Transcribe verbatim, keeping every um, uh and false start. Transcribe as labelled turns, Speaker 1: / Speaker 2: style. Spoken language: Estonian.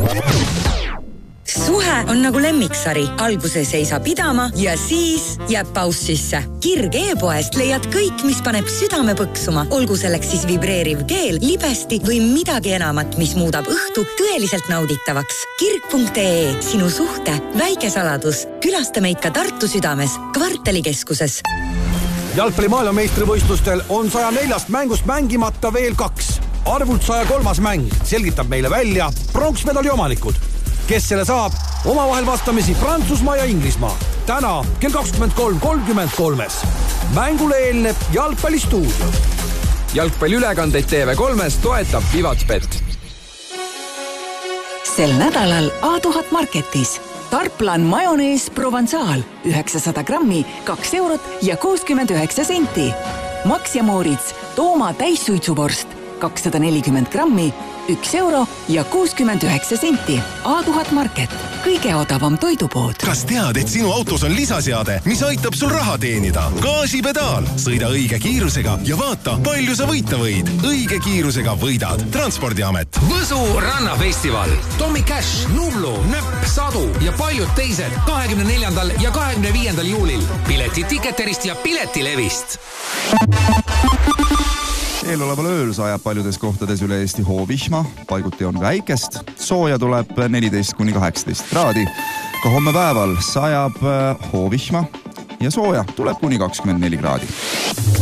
Speaker 1: Suhe on nagu lemmiksari. Alguses ei saa pidama ja siis jääb paus sisse. Kirg e-poest leiad kõik, mis paneb südame põksuma. Olgu selleks siis vibreeriv keel, libesti või midagi enamat, mis muudab õhtu tõeliselt nauditavaks. Kirg punkt ee, sinu suhte väike saladus. Külasta meid ka Tartu südames, kvartalikeskuses.
Speaker 2: Jalgpalli maailmameistrivõistlustel on saja neljast mängust mängimata veel kaks. Arvult saja kolmas mäng selgitab meile välja pronksmedali omanikud, kes selle saab omavahel vastamisi Prantsusmaa ja Inglismaa. Täna kell kakskümmend kolm kolmkümmend kolmes. Mängule eelneb jalgpallistuudio.
Speaker 3: Jalgpalliülekandeid T V kolmes toetab Vivatspet.
Speaker 4: Sel nädalal A tuhat Marketis. Tarplan majonees Provençal üheksasada grammi, kaks eurot ja kuuskümmend üheksa senti. Max ja Moritz Tooma täissuitsuvorst kakssada nelikümmend grammi, üks euro ja kuuskümmend üheksa senti. A tuhat Market, kõige odavam toidupood.
Speaker 5: Kas tead, et sinu autos on lisaseade, mis aitab sul raha teenida? Gaasipedaal. Sõida õige kiirusega ja vaata, palju sa võita võid. Õige kiirusega võidad. Transpordiamet.
Speaker 6: Võsu rannafestival. Tommy Cash, Nublu, Nöpp, Sadu ja paljud teised kahekümne neljandal ja kahekümne viiendal juulil. Pileti Ticketerist ja Piletilevist.
Speaker 7: Eeloleval ööl sajab paljudes kohtades üle Eesti hoovihma, paiguti on väikest, sooja tuleb neliteist kuni kaheksateist kraadi. Ka homme päeval sajab hoovihma ja sooja tuleb kuni kakskümmend neli kraadi.